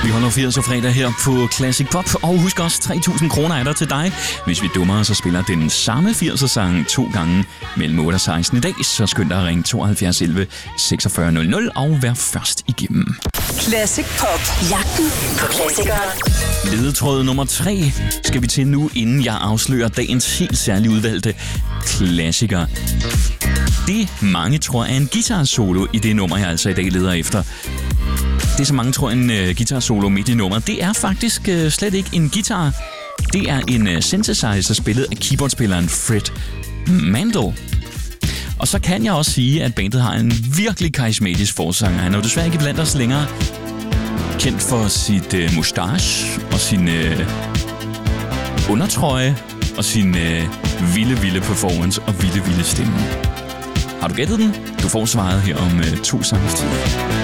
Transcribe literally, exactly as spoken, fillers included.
Vi holder firserne fredag her på Classic Pop, og husk også, tre tusind kroner er der til dig. Hvis vi dummer, så spiller den samme firser-sang to gange mellem otte og seksten i dag, så skynd dig at ringe tooghalvfjerds elleve seksogfyrre nul nul og vær først igennem. Classic Pop. Jagten på klassikere. Ledetråd nummer tre skal vi til nu, inden jeg afslører dagens helt særligt udvalgte klassiker. Det mange tror er en guitar-solo i det nummer, jeg altså i dag leder efter. Det, som mange tror er en uh, guitar-solo midt i nummeret, det er faktisk uh, slet ikke en guitar. Det er en uh, synthesizer spillet af keyboardspilleren Fred Mandel. Og så kan jeg også sige, at bandet har en virkelig karismatisk forsanger. Han er desværre ikke blandt os længere. Kendt for sit uh, mustache og sin uh, undertrøje og sin uh, vilde, vilde performance og vilde, vilde stemme. Har du gættet den? Du får svaret her om uh, to sangers tid.